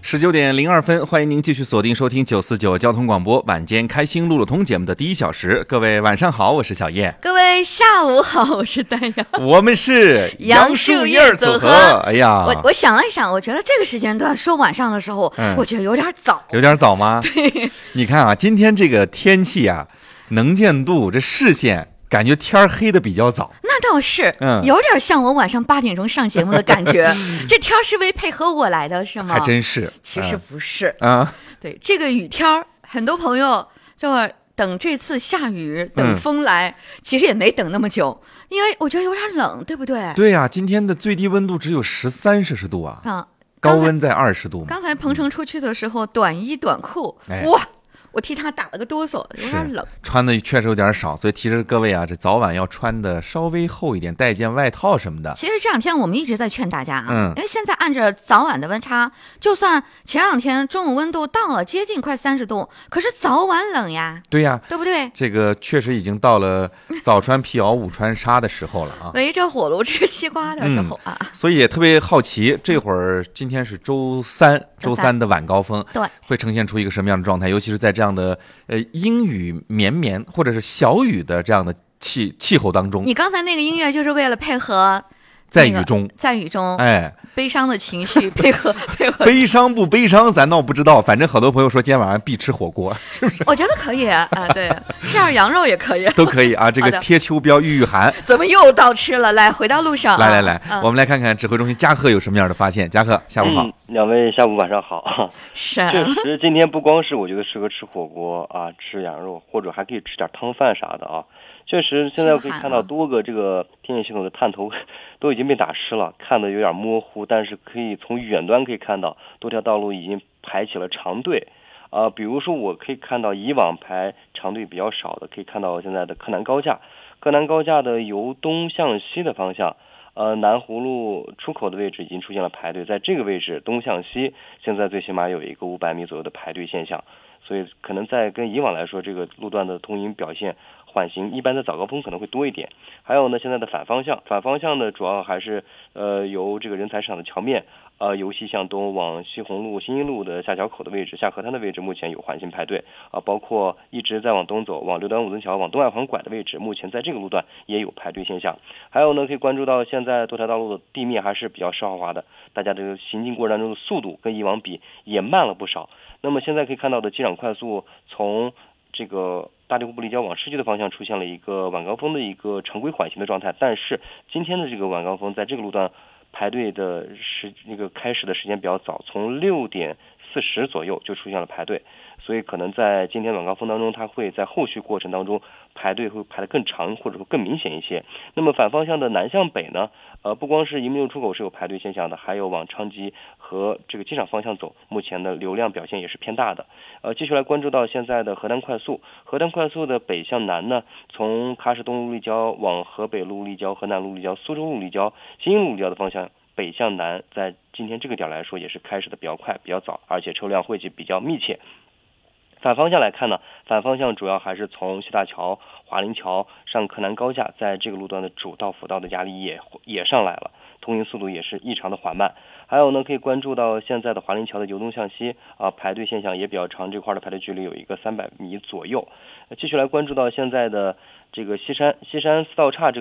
19:02，欢迎您继续锁定收听949交通广播晚间开心路路通节目的第一小时。各位晚上好，我是小叶。 各位下午好，我是丹阳。 我们是杨树叶组合。哎呀， 我想了一想，我觉得这个时间段说晚上的时候，我觉得有点早。 有点早吗？ 对， 你看啊，今天这个天气啊，能见度这视线。感觉天黑的比较早， 那倒是，有点像我晚上8点钟上节目的感觉。这天是为配合我来的，是吗？ 还真是， 其实不是啊。 对，这个雨天很多朋友就等这次下雨，等风来，其实也没等那么久，因为我觉得有点冷，对不对？ 对呀，今天的最低温度只有13摄氏度啊，高温在20度。 刚才鹏程出去的时候，短衣短裤，哇！我替他打了个哆嗦，有点冷， 穿的确实有点少，所以提示各位啊，这早晚要穿的稍微厚一点，带件外套什么的。 其实这两天我们一直在劝大家啊，因为现在按着早晚的温差，就算前两天中午温度到了接近快30度，可是早晚冷呀。 对呀， 对不对？ 这个确实已经到了早穿皮袄午穿纱的时候了啊， 围着火炉吃西瓜的时候啊。 所以也特别好奇，这会儿今天是周三的晚高峰， 对， 会呈现出一个什么样的状态？尤其是在这样的阴雨绵绵或者是小雨的这样的气候当中。 你刚才那个音乐就是为了配合在雨中， 哎，悲伤的情绪配合悲伤不悲伤咱倒不知道，反正好多朋友说今天晚上必吃火锅，是不是？ 我觉得可以啊，对，吃点羊肉也可以， 都可以啊。这个贴秋膘御寒， 怎么又倒吃了？来，回到路上， 来，我们来看看指挥中心嘉禾有什么样的发现。嘉禾，下午好。 两位下午晚上好。 是， 确实今天不光是我觉得适合吃火锅啊，吃羊肉，或者还可以吃点汤饭啥的啊。确实，现在我可以看到多个这个天气系统的探头都已经被打湿了，看得有点模糊，但是可以从远端可以看到多条道路已经排起了长队。比如说我可以看到以往排长队比较少的，可以看到现在的柯南高架的由东向西的方向，南葫芦出口的位置已经出现了排队，在这个位置东向西，现在最起码有一个500米左右的排队现象。所以可能在跟以往来说，这个路段的通行表现缓行，一般的早高峰可能会多一点。还有呢，现在的反方向呢，主要还是由这个人才市场的桥面，由西向东往西红路、新一路的下桥口的位置、下河滩的位置，目前有缓行排队包括一直在往东走，往6端5尊桥往东二环拐的位置，目前在这个路段也有排队现象。还有呢，可以关注到现在多条道路的地面还是比较湿滑滑的，大家这个行进过程当中的速度跟以往比也慢了不少。那么现在可以看到的机场快速从这个大地湖布立交往市区的方向出现了一个晚高峰的一个常规缓行的状态，但是今天的这个晚高峰在这个路段排队的开始的时间比较早，从6点40左右就出现了排队，所以可能在今天晚高峰当中，它会在后续过程当中排队会排得更长，或者说更明显一些。那么反方向的南向北呢，不光是移民路出口是有排队现象的，还有往昌吉和这个机场方向走，目前的流量表现也是偏大的。继续来关注到现在的河南快速的北向南呢，从喀什东路立交往河北路立交、河南路立交、苏州路立交、新兴路立交的方向，北向南在今天这个点来说也是开始的比较快比较早，而且车辆汇集比较密切。反方向来看呢，反方向主要还是从西大桥、华林桥上柯南高架，在这个路段的主道辅道的压力也上来了，通行速度也是异常的缓慢。还有呢，可以关注到现在的华林桥的由东向西排队现象也比较长，这块的排队距离有一个300米左右。继续来关注到现在的这个西山四道岔